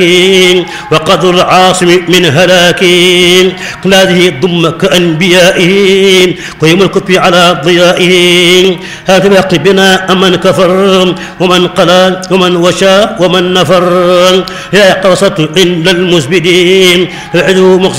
وقدر العاصم من هلاكين قلاده ضم كأنبيائين قيم الكتب على ضيائين هذا باقي بنا أمن كفر ومن قلى ومن وشى ومن نفر يا قرصة عند المزبدين العدو